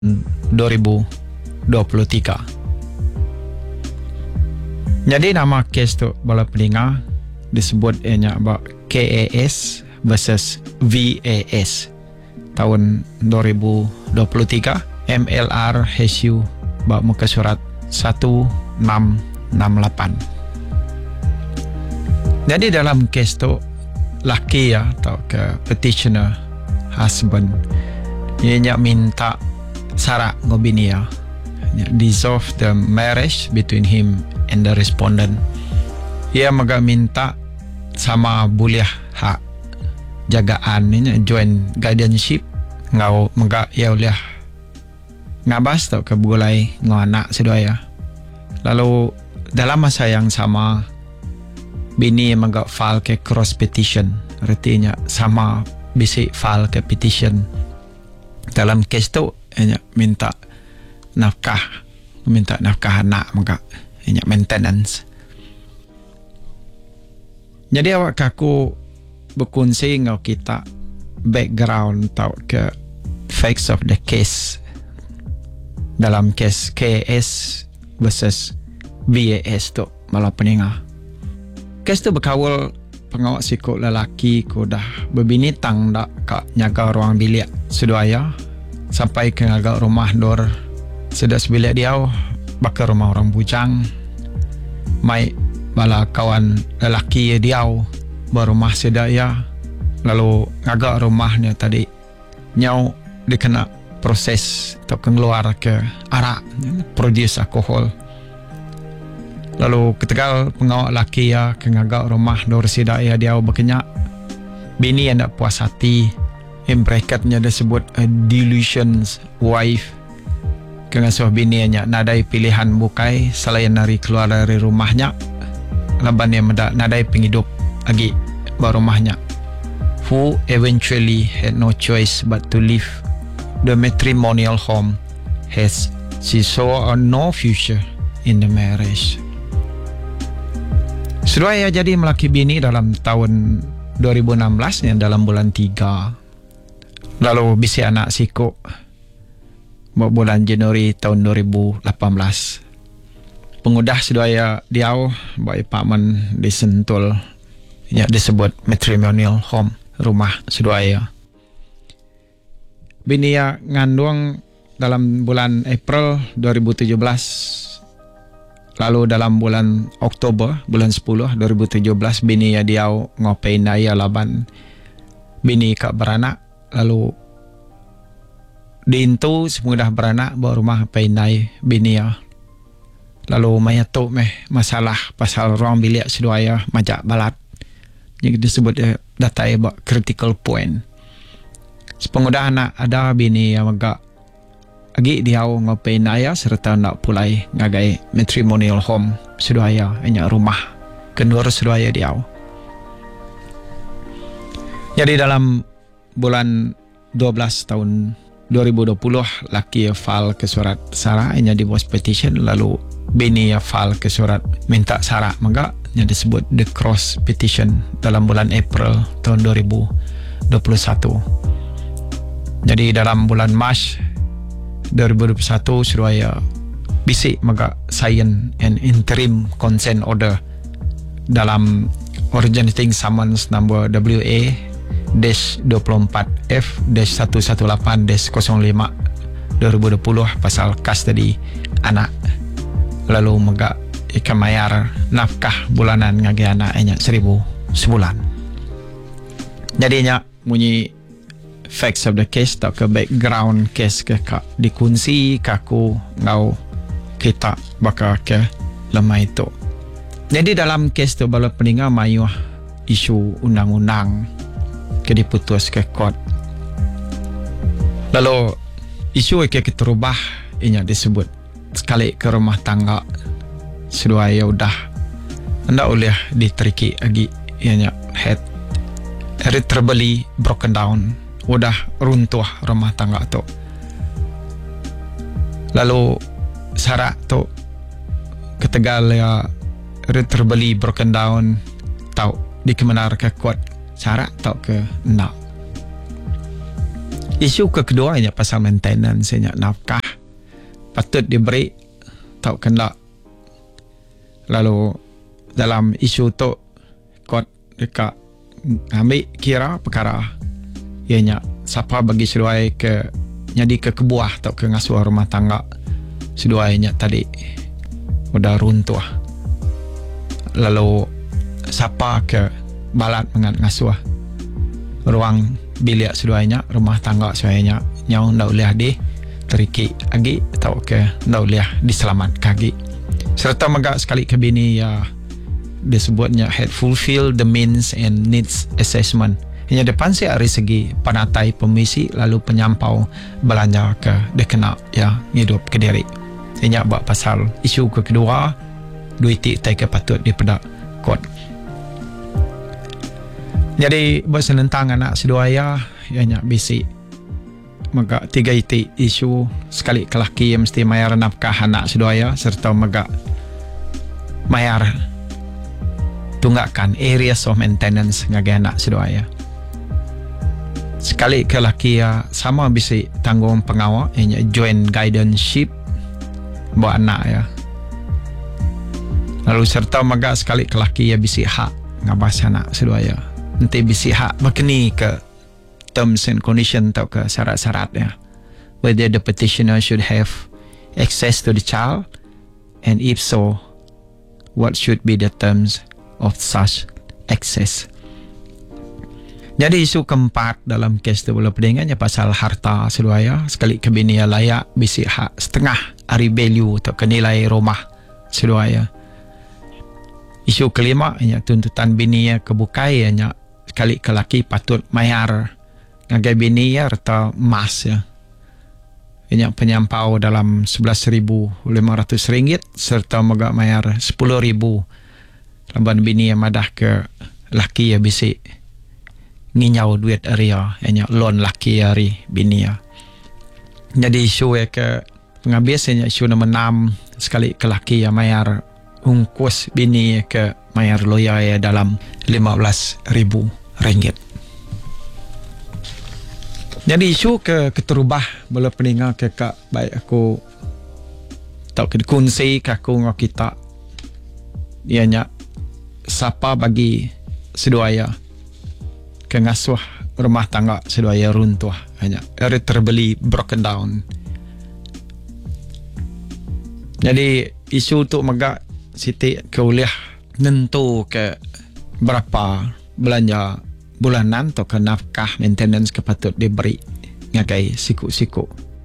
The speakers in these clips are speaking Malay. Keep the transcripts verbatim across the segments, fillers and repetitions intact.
dua ribu dua puluh tiga. Jadi nama kes tu bala pendengar disebut ianya ba K A S versus V A S tahun dua ribu dua puluh tiga. M L R H U ba muka surat satu enam enam lapan. Jadi dalam kes tu laki ya atau ke petitioner husband ianya minta syarat ngobini ya dissolve the marriage between him and the respondent. Ia maga minta sama boleh hak jagaan ini joint guardianship ngau maga ia boleh ngabas tau ke bulai ngau anak sedaya. Lalu dalam masa yang sama bini maga file ke cross petition, artinya sama bisi file ke petition dalam kes tu hanya minta nafkah, minta nafkah anak maga hanya maintenance. Jadi awak kaku berkongsi ngau kita background tau ke facts of the case dalam kes K S versus V A S tu malah peningah. Kes tu berkawal pengawal sikut lelaki ko dah berbini tang dak kak nyaga ruang bilik sedaya sampai ke agak rumah dor sedas bilik dia bakal rumah orang bujang mai bala kawan lelaki dia berumah sedaya lalu agak rumahnya tadi nyau dikena proses atau keluar ke arak produce alkohol. Lalu ketika pengawal lelaki ya ke agak rumah dor sedaya dia berkenyak bini yang tak puas hati in bracketnya disebut a delusions wife kengasuh bini nya nadai pilihan bukai selain dari keluar dari rumahnya laban yang mendak nadai penghidup lagi baru rumahnya who eventually had no choice but to leave the matrimonial home has she saw a no future in the marriage. Sudah jadi melaki bini dalam tahun dua ribu enam belas yang dalam bulan tiga. Lalu bisi anak siku bulan Januari tahun dua ribu lapan belas. Pengudah sedaya diau baik paman di Sentul ya disebut matrimonial home rumah sedaya. Bini ya ngandung dalam bulan April dua ribu tujuh belas. Lalu dalam bulan Oktober bulan sepuluh dua ribu tujuh belas bini ya diau ngopain daya laban bini kak beranak. Lalu diintu semudah beranak bawa rumah painai bini ya. Lalu mayatu meh masalah pasal ruang bilik sedaya majak balat. Yang disebut eh, data ebak critical point. Sepengudah anak ada bini yang agak agi diau ngopain ayah serta nak pulai ngagai matrimonial home sedaya hanya rumah kedua sedaya diau. Jadi dalam bulan dua belas tahun dua ribu dua puluh laki file ke surat sara hanya divorce petition lalu bini ya file ke surat minta sara maka yang disebut the cross petition dalam bulan April tahun dua ribu dua puluh satu. Jadi dalam bulan Mac dua ribu dua puluh satu Suraya bisik maka sign an interim consent order dalam originating summons number W A dua puluh empat F seratus delapan belas nol lima dua ribu dua puluh pasal custody anak. Lalu maka ikan mayar nafkah bulanan ngagi anaknya seribu sebulan. Jadinya bunyi facts of the case tak ke background case ke kak dikunci kaku ngau kita bakal ke lemah itu. Jadi dalam case tu bala peninggal mayu isu undang-undang ke diputus ke court. Lalu isu ke terubah inya disebut sekali ke rumah tangga sedua ya udah anda boleh diteriki lagi ianya head irretrievably broken down udah runtuh rumah tangga tu. Lalu syarat tu ketegal ya irretrievably broken down tau dikemenar ke kuat syarat tau ke nak. Isu kedua nya pasal maintenance nya nafkah patut diberi tau kena. Lalu dalam isu tu kot dekat ambil kira perkara ianya siapa bagi sesuai ke jadi ke kebuah atau ke ngasuh rumah tangga sesuainya tadi udah runtuh. Lalu siapa ke balat mengat ngasuh ruang bilik sesuainya rumah tangga sesuainya nyau ndak boleh di teriki agi atau ke ndak boleh diselamat kaki. Serta megak sekali ke bini ya disebutnya had fulfill the means and needs assessment. Hanya depan saya dari segi panatai pemisi lalu penyampau belanja ke dekena ya hidup ke diri. Hanya buat pasal isu ke kedua duiti tai ke patut dipedak kot. Jadi buat senentang anak sedaya ianya bisi maka tiga iti isu sekali kelaki yang mesti mayar nafkah anak sedaya serta mega mayar tunggakan areas of maintenance ngagai anak sedaya. Sekali kelaki ya sama bisi tanggung pengawal ianya joint guardianship buat anak ya. Lalu serta mega sekali kelaki ya bisi hak ngabas anak sedaya. Nanti bisi hak berkeni ke terms and condition atau ke syarat-syaratnya. Whether the petitioner should have access to the child and if so, what should be the terms of such access. Jadi isu keempat dalam kes tu boleh pedingannya pasal harta sedaya sekali kebinia layak bisi hak setengah hari value atau ke nilai rumah sedaya. Isu kelima hanya tuntutan bini kebukai hanya sekali kelaki patut mayar ngagai bini ya atau emas ya. Ini penyampau dalam sebelas ribu lima ratus ringgit serta mega mayar sepuluh ribu lamban bini yang madah ke laki ya bisi nginyau duit area hanya loan laki hari bini ya. Jadi isu ya ke penghabis hanya isu nombor enam sekali ke laki ya mayar ungkus bini ke mayar loya ya dalam lima belas ribu ringgit. Jadi isu ke keterubah boleh peningat ke kak baik aku tau ke kunci ke aku ngak kita ianya siapa bagi sedaya ke ngasuh rumah tangga sedaya runtuh hanya eri terbeli broken down. Jadi isu tu megak siti ke uliah nentu ke berapa belanja bulanan atau ke nafkah maintenance kepatut diberi ngagai siku-siku.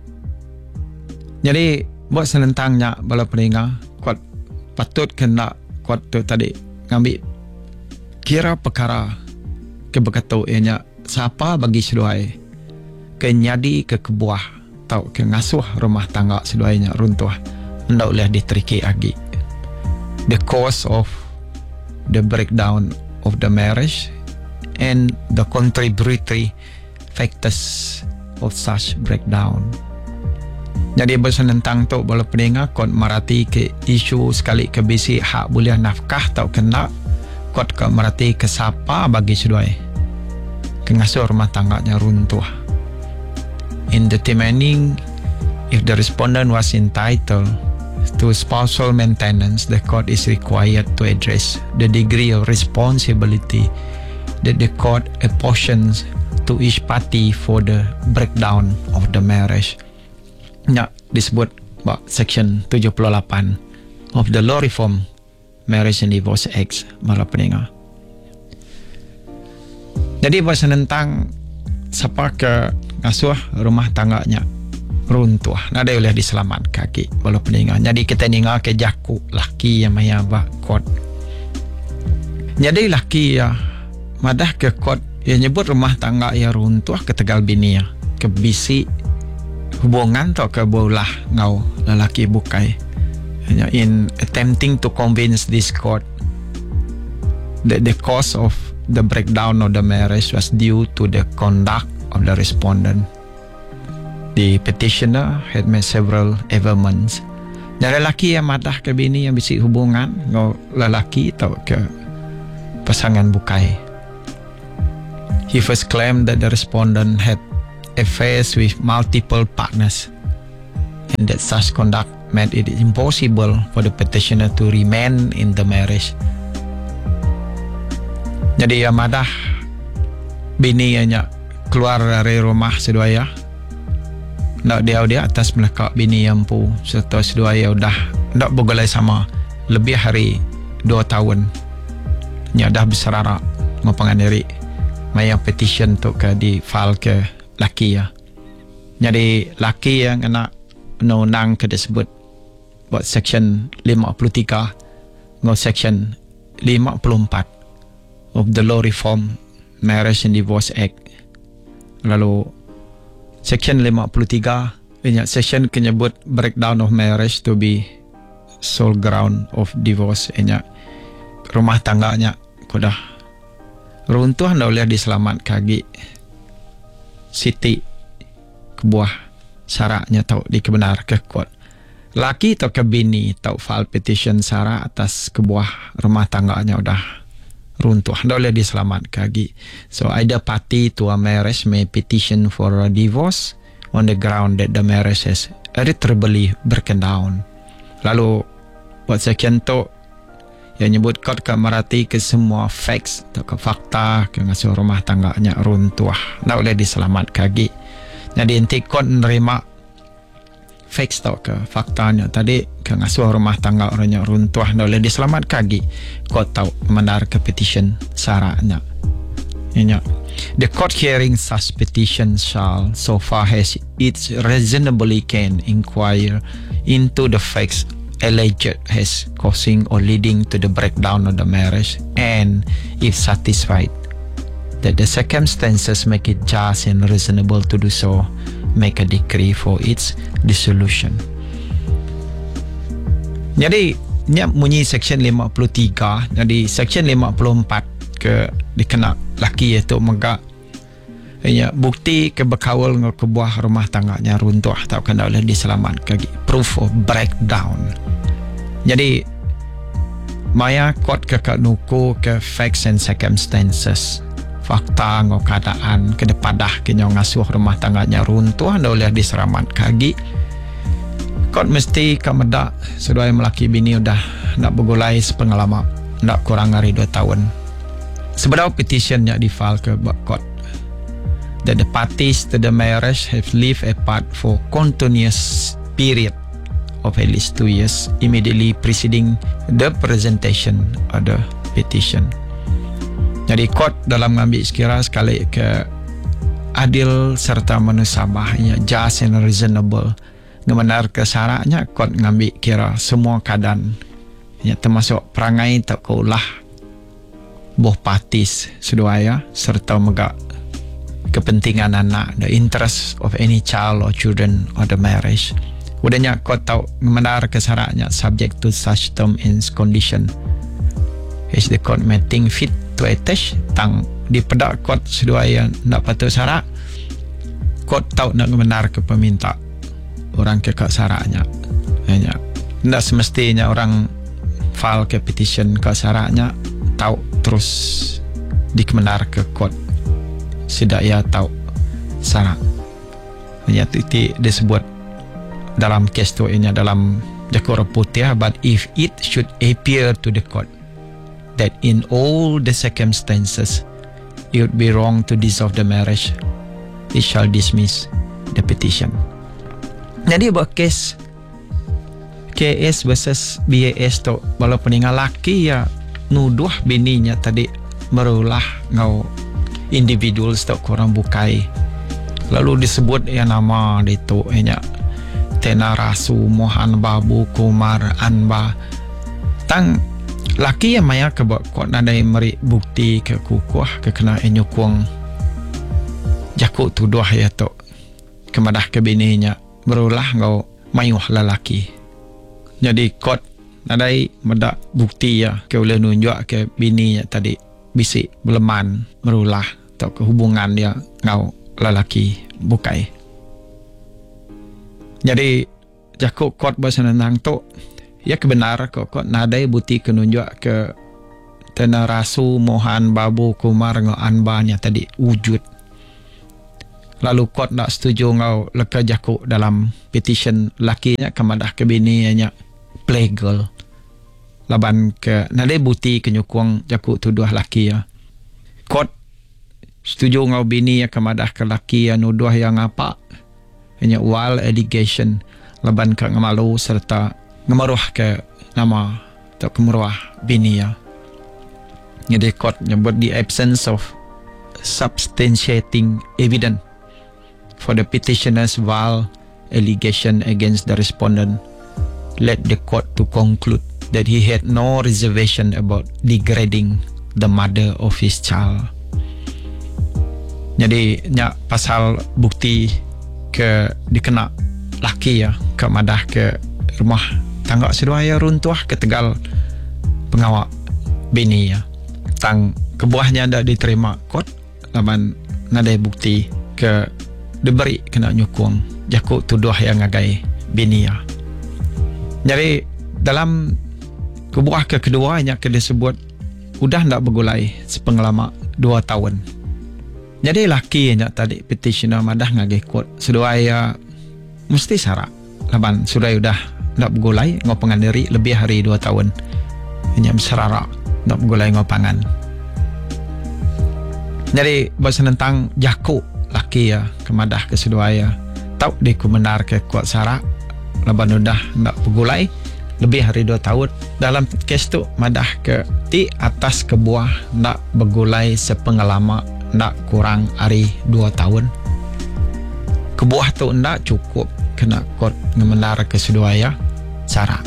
Jadi buat senentangnya bala peninga kuat patut kena kuat tu tadi ngambil kira perkara ke berkata ianya siapa bagi seduai ke nyadi ke kebuah atau ke ngasuh rumah tangga seduainya runtuh hendak boleh diteriki lagi. The cause of the breakdown of the marriage and the contributory factors of such breakdown. Jadi bersenentang tu boleh peningat kot merati ke isu sekali ke bisi hak boleh nafkah tau kena kot ke merati ke siapa bagi seduai ke ngasuh rumah tangganya runtuh. In determining if the respondent was entitled to spousal maintenance, the court is required to address the degree of responsibility that the court apportions to each party for the breakdown of the marriage. Ya, disebut bah, section tujuh puluh lapan of the Law Reform Marriage and Divorce Act malah peningat. Jadi bahasa tentang siapa ke ngasuh rumah tangganya runtuh nada boleh diselamat kaki walau peningat. Jadi kita ninga ke jaku laki yang maya bah kot. Jadi laki ya madah ke kot yang nyebut rumah tangga ya runtuh ke tegal bini ya ke bisi hubungan atau ke bolah ngau lelaki bukai hanya in attempting to convince this court that the cause of the breakdown of the marriage was due to the conduct of the respondent. The petitioner had made several averments. Dan lelaki yang madah ke bini yang bisi hubungan ngau lelaki atau ke pasangan bukai. He first claimed that the respondent had affairs with multiple partners, and that such conduct made it impossible for the petitioner to remain in the marriage. Jadi ia madah bini nya keluar dari rumah seduaya, nak dia dia atas melekak bini yang pu serta seduaya dah nak bergulai sama lebih hari dua tahun. Nya dah berserarak mempengendiri maya petition tu ke di file ke laki ya. Jadi laki yang kena undang-undang ke disebut buat section lima puluh tiga ngau section lima puluh empat of the Law Reform Marriage and Divorce Act. Lalu section lima puluh tiga ini section menyebut breakdown of marriage to be sole ground of divorce. Ini rumah tangganya kudah runtuh anda boleh diselamat kagi siti kebuah syaratnya tau dikebenar ke kuat laki atau ke bini tau file petition syarat atas kebuah rumah tangganya udah runtuh anda boleh diselamat kagi. So either party to a marriage may petition for a divorce on the ground that the marriage has irretrievably broken down. Lalu buat sekian tu yang nyebut kot ke merhati ke semua facts atau ke fakta ke ngasuh rumah tangganya runtuh anda boleh diselamat kagi. Jadi nanti kot menerima facts atau ke faktanya tadi ke ngasuh rumah tangga orangnya runtuh anda boleh diselamat kagi. Kot tahu menar ke petition syaratnya. Ini the court hearing such petition shall so far as it reasonably can inquire into the facts alleged as causing or leading to the breakdown of the marriage, and if satisfied that the circumstances make it just and reasonable to do so, make a decree for its dissolution. Jadi ni bunyi section lima puluh tiga. Jadi section lima puluh empat ke dikena laki iaitu megak ya bukti ke berkawal dengan kebuah rumah tangganya runtuh atau kena oleh diselamat kagi proof of breakdown. Jadi maya kot ke kat nuku ke facts and circumstances fakta ngau keadaan ke depadah ke nyong ngasuh rumah tangganya runtuh anda oleh diselamat kagi. Kot mesti ke medak sedua melaki bini udah nak bergulai sepengalaman nak kurang dari dua tahun. Sebenarnya petitionnya di file ke kot that the parties to the marriage have lived apart for continuous period of at least two years immediately preceding the presentation of the petition. Jadi court dalam mengambil sekira sekali ke adil serta menusabahnya just and reasonable ngebenar ke syaratnya court mengambil kira semua keadaan ya, termasuk perangai tak keulah both parties seduaya serta megak kepentingan anak, the interest of any child or children or the marriage. Udahnya kau tahu menar ke syaratnya subject to such term and condition is the court may think fit to attach tang di pedak court sedua yang nak patut syarat court tahu nak menar ke peminta orang ke kat syaratnya hanya tidak semestinya orang file ke petition ke syaratnya tahu terus dikemenar ke court sedak ia tahu syarat hanya titik disebut dalam kes tu ini dalam jakura putih but if it should appear to the court that in all the circumstances it would be wrong to dissolve the marriage, it shall dismiss the petition. Jadi buat kes K S versus B A S tu walaupun ingat laki ya nuduh bininya tadi berulah ngau individuals tak kurang bukai lalu disebut ya nama itu nya Tena Rasu Mohan Babu Kumar Anba tang laki yang maya ke buat kuat nadai meri bukti ke kukuh ke kena enyukuang jakuk tuduh ya tu kemadah ke bininya berulah ngau mayuh lelaki jadi kot nadai medak bukti ya ke boleh nunjuk ke bininya tadi bisik beleman merulah atau kehubungan dia ngau lelaki bukai. Jadi jakuk kot bersenang tu ya kebenar kok kot nadai bukti kenunjuk ke Tena Rasu Mohan Babu Kumar ngau anbanya tadi wujud lalu court nak setuju ngau leka jaku dalam petition lakinya kemadah ke bini nya play girl laban ke nade buti kenyukung jaku tuduh laki ya court setuju ngau bini ya kemadah ke laki ya nuduh yang apa hanya wild allegation laban ke ngamalu serta ngemaruh ke nama atau kemeruah bini ya. Jadi court nyebut the absence of substantiating evidence for the petitioner's vile allegation against the respondent led the court to conclude that he had no reservation about degrading the mother of his child. Jadi nya pasal bukti ke dikena laki ya ke madah ke rumah tangga seduaya runtuh ke Tegal pengawak bini ya. Tang kebuahnya dah diterima court laban nadai bukti ke diberi kena nyukung jaku tuduh yang ngagai bini ya. Jadi dalam kebuah ke keduanya ke disebut udah ndak bergulai sepenglama dua tahun. Jadi laki nya tadi petitioner madah ngagai court seduaya mesti syarat laban sudah udah ndak bergulai ngopangan diri lebih hari dua tahun. Hanya berserara nak bergulai ngopangan. Jadi bahasa tentang jaku laki ya kemadah ke seduaya tau di kumenar ke kuat sara laban udah nak bergulai lebih hari dua tahun dalam kes tu madah ke ti atas kebuah nak bergulai sepengalama nak kurang hari dua tahun kebuah tu nak cukup kena kot ngemenar ke seduaya sara.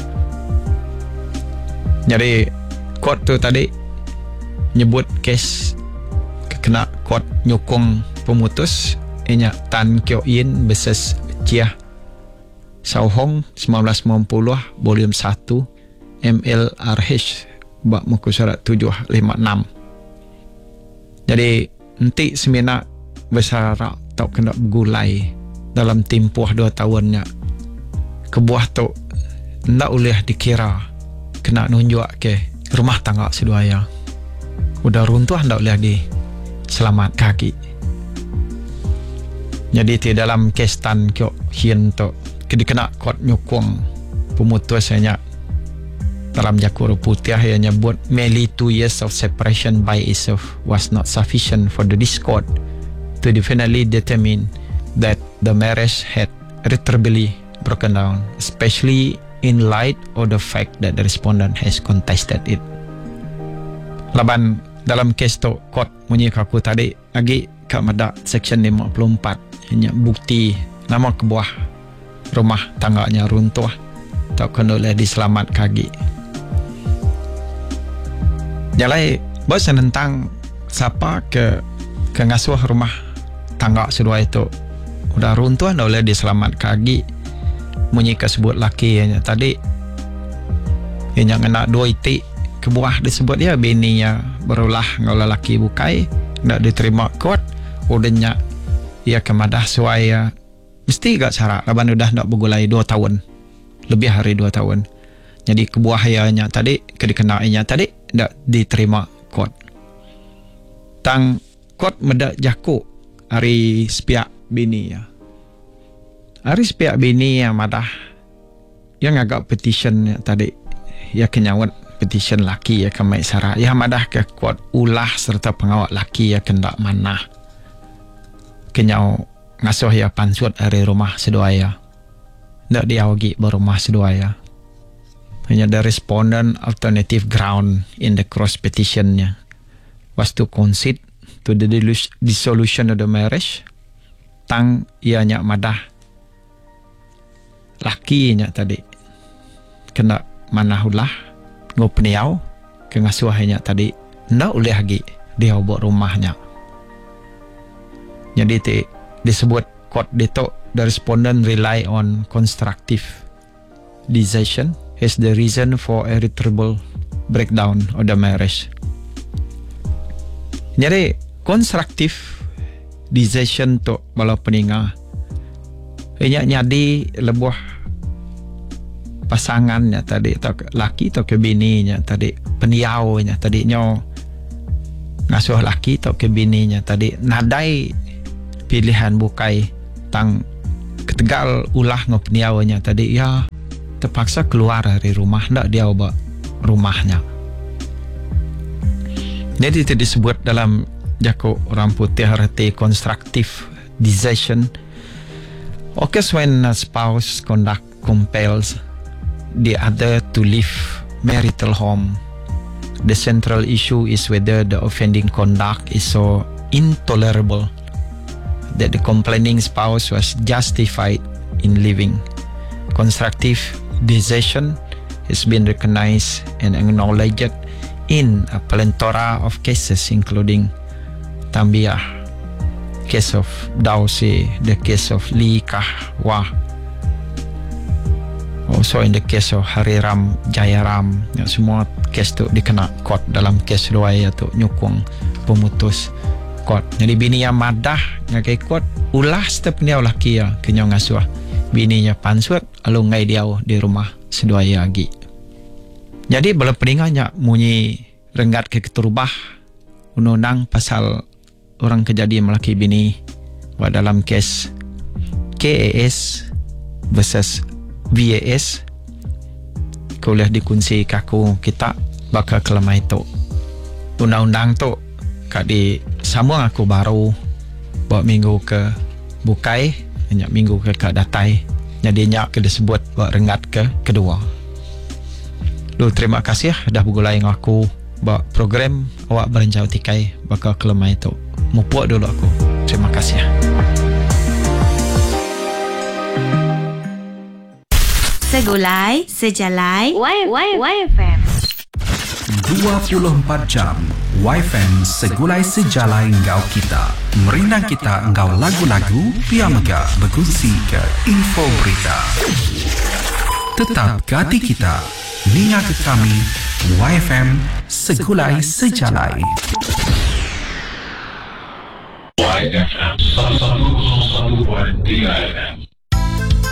Jadi court tu tadi nyebut kes kena court nyukung pemutus inya Tan Kyo Yin versus Chia Sao Hong sembilan belas sembilan puluh volume satu M L R H bab muka surat tujuh lima enam. Jadi nanti semina bersyarat tak kena bergulai dalam tempoh dua tahunnya kebuah tu ndak boleh dikira kena nunjuk ke rumah tangga seduaya udah runtuh ndak boleh di selamat kaki. Jadi di dalam kes Tan Kyo Yin tu kena court nyukung pemutusnya dalam jakur putih yang nyebut merely two years of separation by itself was not sufficient for the discord to definitely determine that the marriage had irretrievably broken down, especially in light of the fact that the respondent has contested it. Laban dalam kes tu court bunyi kaku tadi lagi kat madak section lima puluh empat hanya bukti nama kebuah rumah tangganya runtuh tak kena boleh diselamat kaki. Jalai bos tentang siapa ke ke ngasuh rumah tangga sedua itu udah runtuh tak boleh diselamat kaki. Bunyi kesebut laki yang tadi yang kena dua itik kebuah disebut dia bininya berulah ngolah laki bukai nak diterima kuat udahnya ia kemadah suaya mesti gak syarat laban udah nak bergulai dua tahun lebih hari dua tahun. Jadi kebuahannya tadi kedekenainya tadi tak diterima kuat tang kuat medak jaku hari sepiak bini ya hari sepiak bini yang madah yang agak petition tadi ya kenyawat petition laki ya kemai sara ya madah ke kuat ulah serta pengawal laki ya kendak manah kenyau ngasuh ya pansut dari rumah seduaya ndak diawagi berumah seduaya hanya the respondent alternative ground in the cross petitionnya was to concede to the dissolution of the marriage tang ianya madah lakinya tadi kena manahulah ngopniau ke ngasuhnya tadi ndak boleh lagi dia buat rumahnya. Jadi ti disebut court itu the respondent rely on constructive decision as the reason for irretrievable breakdown of the marriage. Jadi constructive decision tu bala peninga inya nyadi lebuh pasangannya tadi atau laki atau ke bininya tadi peniaunya tadi nyo ngasuh laki atau ke bininya tadi nadai pilihan bukai tang ketegal ulah ngopniawanya tadi ya terpaksa keluar dari rumah ndak dia ubah rumahnya. Jadi itu disebut dalam Jako orang putih arti constructive decision. Occurs when a spouse conduct compels the other to leave marital home. The central issue is whether the offending conduct is so intolerable that the complaining spouse was justified in leaving. Constructive decision has been recognized and acknowledged in a plethora of cases, including Tambiyah, case of Dawsi, the case of Lee Kah Wah, also in the case of Hariram Jayaram. Ya, semua kes tu dikena court dalam kes ruai atau nyukung pemutus court. Jadi bini yang madah ngakai court ulah step dia laki ya kenyong ngasuh bininya pansut lalu ngai dia di rumah seduaya lagi. Jadi bala peningannya munyi renggat ke keturubah undang-undang pasal orang kejadian melaki bini wa dalam kes K A S versus V A S kuliah dikunci kaku kita bakal kelemah itu undang-undang tu kak di sama aku baru bawa minggu ke bukai banyak minggu ke kak datai jadi nyak ke disebut bawa rengat ke kedua. Lu terima kasih dah bergulai dengan aku bawa program awak berencau tikai bakal kelemah itu. Mupuak dulu aku. Terima kasih. Segulai, sejalai, Y F M. dua puluh empat jam Y F M segulai sejalai engkau kita. Merinang kita engkau lagu-lagu, pia mega berkongsi ke info berita. Tetap ke hati kita. Ninga ke kami Y F M segulai sejalai. Y F M satu koma satu tiga F M.